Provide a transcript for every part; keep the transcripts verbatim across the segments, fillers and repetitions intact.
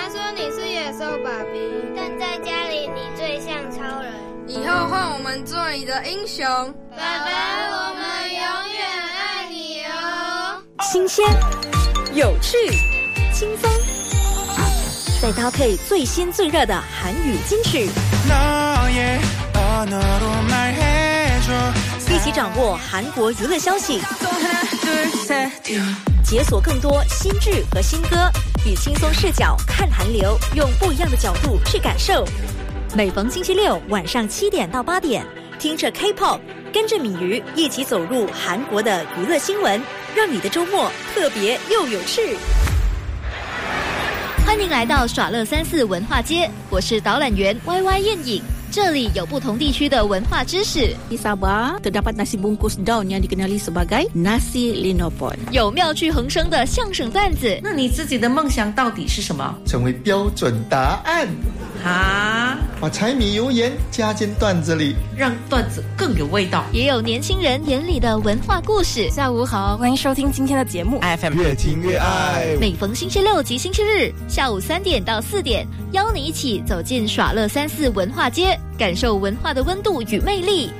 说你是野兽爸比， 但在家里你最像超人。 以后换我们做你的英雄， 爸爸，我们永远爱你哦。 新鲜、有趣、轻松，再搭配最新最热的韩语金曲，一起掌握韩国娱乐消息，解锁更多新剧和新歌，以轻松视角看韩流，用不一样的角度去感受。每逢星期六晚上七点到八点，听着 K-pop， 跟着米鱼一起走入韩国的娱乐新闻，让你的周末特别又有趣。欢迎来到耍乐三四文化街，我是导览员 Y Y 燕影。这里有不同地区的文化知识。 Di Sabah terdapat nasi bungkus daun yang dikenali sebagai nasi linopon， 有妙趣横生的相声段子。 那你自己的梦想到底是什么？ 成为标准答案啊！ 把柴米油盐加进段子里， 让段子更有味道。 也有年轻人眼里的文化故事。 下午好，欢迎收听今天的节目 F M 越听越爱。 每逢星期六及星期日下午三点到四点，邀你一起走进耍乐三四文化街，感受文化的温度与魅力。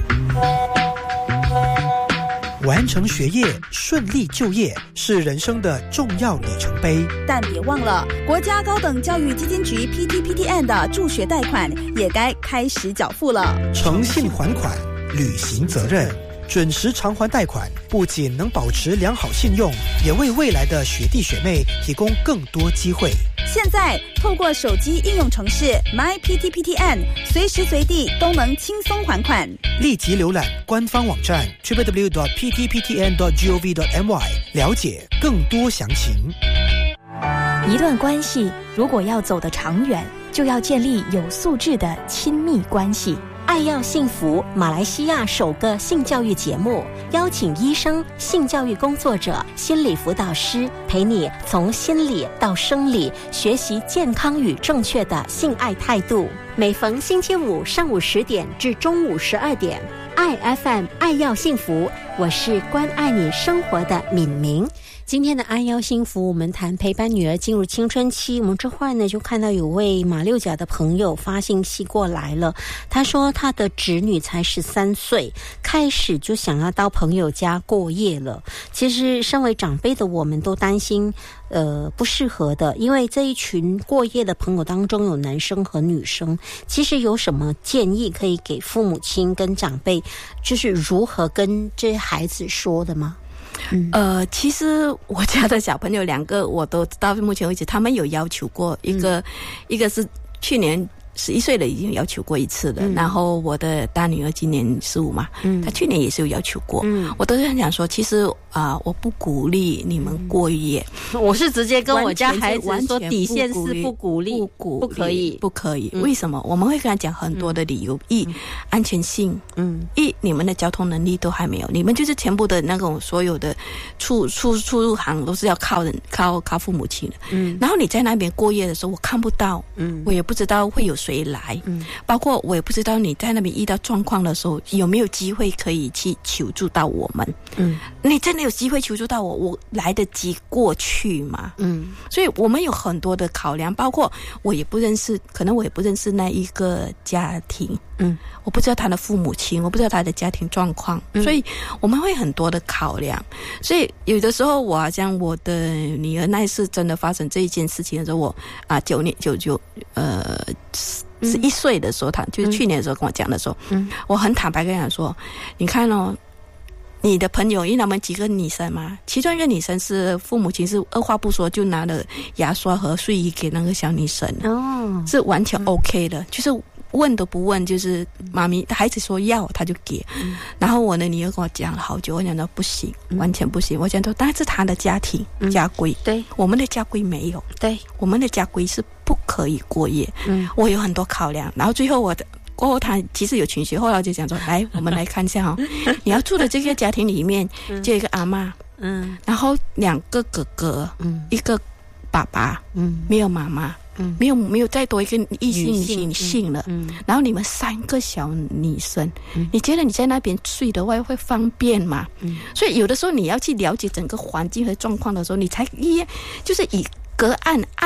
完成学业，顺利就业是人生的重要里程碑， 但别忘了，国家高等教育基金局 P T P T N 的助学贷款也该开始缴付了。 诚信还款，履行责任，准时偿还贷款，不仅能保持良好信用，也为未来的学弟学妹提供更多机会。 现在透过手机应用程式 My P T P T N， 随时随地都能轻松还款。 立即浏览官方网站 double-u double-u double-u dot p t p t n dot gov dot m y 了解更多详情。 一段关系如果要走得长远，就要建立有素质的亲密关系。 爱要幸福马来西亚首个性教育节目，邀请医生、性教育工作者、心理辅导师陪你从心理到生理学习健康与正确的性爱态度。每逢星期五上午十点至中午十二点，爱 F M 爱要幸福，我是关爱你生活的敏明。今天的爱要幸福，我们谈陪伴女儿进入青春期。我们这会儿呢就看到有位马六甲的朋友发信息过来了，他说他的侄女才十三岁，开始就想要到朋友家过夜了。其实身为长辈的我们都担心呃不适合的，因为这一群过夜的朋友当中有男生和女生。其实有什么建议可以给父母亲跟长辈，就是如何跟这些孩子说的吗？ 嗯、呃，其实我家的小朋友两个，我都到目前为止，他们有要求过一个，嗯、一个是去年十一岁了，已经要求过一次了。嗯、然后我的大女儿今年十五嘛，嗯，她去年也是有要求过。嗯，我都是很想说，其实啊、呃，我不鼓励你们过夜。 嗯、我是直接跟我家孩子说，底线是不鼓励， 不鼓励， 不可以， 不可以。嗯、为什么？我们会跟他讲很多的理由：嗯、一，安全性；嗯，一，你们的交通能力都还没有，你们就是全部的那种所有的出出出入行都是要靠人靠靠父母亲的。嗯，然后你在那边过夜的时候，我看不到，嗯，我也不知道会有谁来，嗯，包括我也不知道你在那边遇到状况的时候有没有机会可以去求助到我们，嗯，你真的有机会求助到我，我来得及过去吗？嗯，所以我们有很多的考量，包括我也不认识，可能我也不认识那一个家庭，嗯，我不知道他的父母亲，我不知道他的家庭状况，嗯，所以我们会很多的考量。所以有的时候我好像我的女儿那一次真的发生这一件事情的时候，我啊九年九九呃十一岁的时候，他就是去年的时候跟我讲的时候，嗯，我很坦白跟他说，你看哦，你的朋友因为他们几个女生嘛，其中一个女生是父母亲是二话不说就拿了牙刷和睡衣给那个小女生，哦，是完全 OK 的，嗯，就是问都不问，就是妈咪孩子说要他就给，嗯，然后我的女儿跟我讲了好久，我讲到不行，嗯，完全不行，我讲说但是他的家庭，嗯，家规，对，我们的家规没有，对，我们的家规是不可以过夜，嗯，我有很多考量，然后最后我的过后他其实有情绪，后来就讲说来我们来看一下哦，你要住的这个家庭里面就有一个阿嬷，嗯，然后两个哥哥，嗯，一个爸爸，嗯，没有妈妈，嗯，没有没有再多一个异性女性了，嗯，然后你们三个小女生，嗯，你觉得你在那边睡的话会方便吗？嗯，所以有的时候你要去了解整个环境和状况的时候，你才一就是以个案按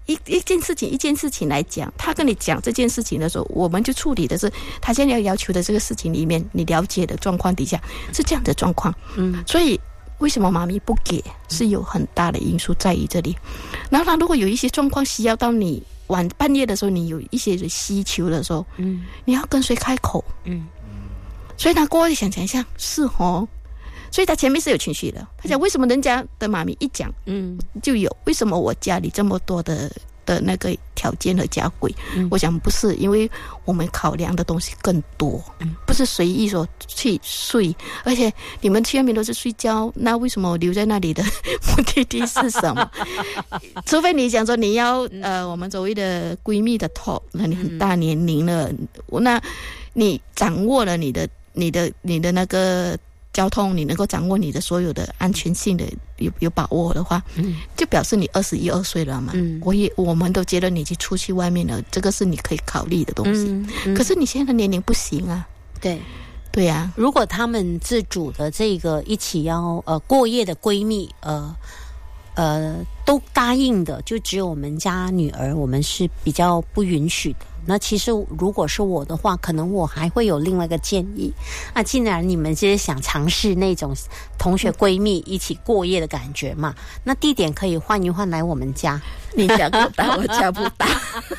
一一件事情一件事情来讲，他跟你讲这件事情的时候，我们就处理的是他现在要要求的这个事情里面，你了解的状况底下是这样的状况。嗯，所以为什么妈咪不给，是有很大的因素在于这里。然后他如果有一些状况需要到你晚半夜的时候，你有一些需求的时候，嗯，你要跟谁开口？嗯，所以他过来想想一下，是哦。所以他前面是有情绪的，他讲为什么人家的妈咪一讲，嗯，就有为什么我家里这么多的的那个条件和家规？嗯，我想不是，因为我们考量的东西更多，嗯，不是随意说去睡，而且你们去外面都是睡觉，那为什么我留在那里的目的地是什么？除非你讲说你要呃，我们所谓的闺蜜的 top， 那你很大年龄了，嗯，那你掌握了你的你的你的那个。交通你能够掌握你的所有的安全性的有有把握的话，嗯，就表示你二十一二岁了嘛。嗯，我也我们都觉得你已经出去外面了，这个是你可以考虑的东西。嗯嗯，可是你现在的年龄不行啊。 对， 对呀，啊。 如果他们自主的这个一起要呃过夜的闺蜜，呃呃都答应的，就只有我们家女儿，我们是比较不允许的。那其实如果是我的话，可能我还会有另外一个建议。那既然你们就是想尝试那种同学闺蜜一起过夜的感觉嘛，那地点可以换一换来我们家。 你家不大，我家不大，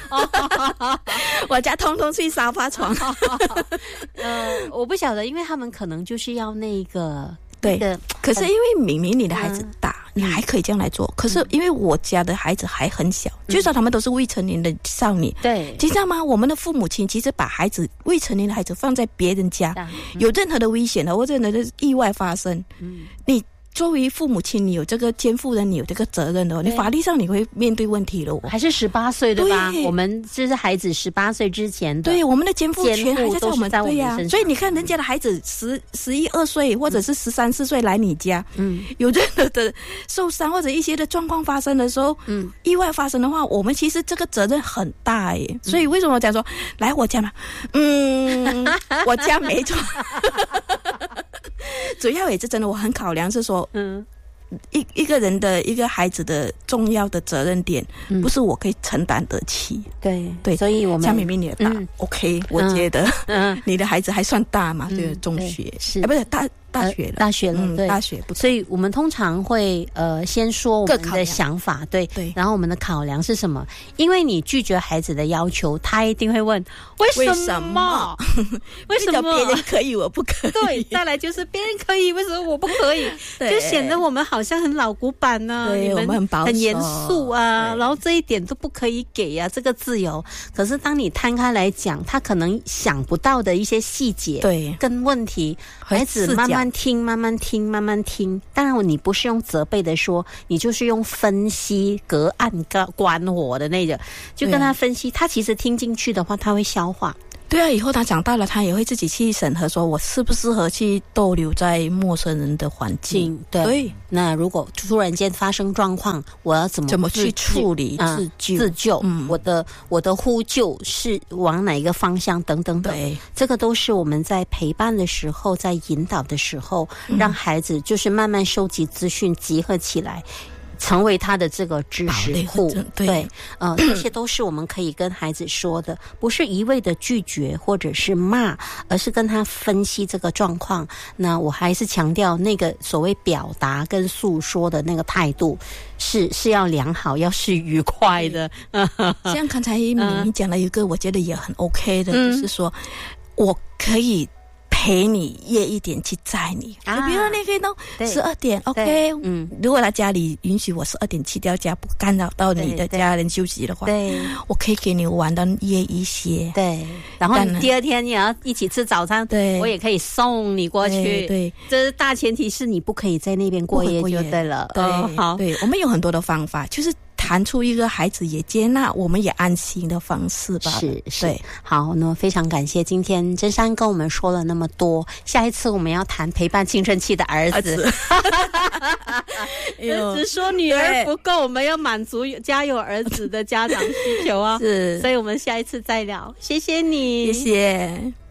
我家通通睡沙发床。 呃，我不晓得，因为他们可能就是要那个。 对，可是因为明明你的孩子大，嗯，你还可以这样来做。可是因为我家的孩子还很小，嗯，就算他们都是未成年的少年，对，你知道吗？我们的父母亲其实把孩子未成年的孩子放在别人家，嗯，有任何的危险的或任何的意外发生，嗯，你作为父母亲，你有这个肩负人，你有这个责任的，你法律上你会面对问题了。 还是十八岁对吧？对，我们就是孩子十八岁之前的， 对，我们的肩负权还是在我们对呀，啊。所以你看，人家的孩子十十一二岁，或者是十三四岁来你家，嗯，有任何的受伤或者一些的状况发生的时候，嗯，意外发生的话，我们其实这个责任很大耶。嗯，所以为什么我讲说来我家嘛？嗯，我家没错。主要也是真的，我很考量是说，嗯，一一个人的一个孩子的重要的责任点，嗯，不是我可以承担得起。 对对， 所以我们像明明你的大，嗯，OK， 我觉得，嗯，你的孩子还算大嘛，对，嗯，中学是，啊，不是大。大学了， 呃、大学了， 嗯， 对， 大学不错。 所以我们通常会呃先说我们的想法，对对，然后我们的考量是什么？因为你拒绝孩子的要求，他一定会问为什么？为什么？为什么别人可以我不可以？ 对，再来就是别人可以，为什么我不可以？就显得我们好像很老古板呢，啊， 对， 你们我们很保守， 很严肃啊，然后这一点都不可以给啊，这个自由。可是当你摊开来讲，他可能想不到的一些细节，对，跟问题，孩子慢慢听，慢慢听，慢慢听。当然，你不是用责备的说，你就是用分析、隔岸观火的那个，就跟他分析。他其实听进去的话，他会消化。 对啊，以后他长大了，他也会自己去审核，说我适不适合去逗留在陌生人的环境。 对，对，那如果突然间发生状况，我要怎么怎么去处理、 啊、 自救？ 自救，嗯，我的我的呼救是往哪一个方向？等等等，对，这个都是我们在陪伴的时候，在引导的时候，嗯，让孩子就是慢慢收集资讯，集合起来。成为他的这个知识库，对，对呃，这些都是我们可以跟孩子说的，不是一味的拒绝或者是骂，而是跟他分析这个状况。那我还是强调那个所谓表达跟诉说的那个态度是是要良好，要是愉快的。 像刚才你你讲了一个，我觉得也很 OK 的，嗯，就是说我可以陪你夜一点去载你，啊，比如说你可以到十二点 ，OK， 嗯，如果他家里允许我十二点去掉家，不干扰到你的家人休息的话，对，我可以给你玩到夜一些， 对，然后你第二天你要一起吃早餐，对，我也可以送你过去，对，对，这是大前提是你不可以在那边过夜就对了， 对，哦，好，对，我们有很多的方法，就是谈出一个孩子也接纳我们也安心的方式吧。 是是，对，好，那非常感谢今天真珊跟我们说了那么多，下一次我们要谈陪伴青春期的儿子。只说女儿不够，我们要满足家有儿子的家长需求啊。是，所以我们下一次再聊。谢谢你， 谢谢。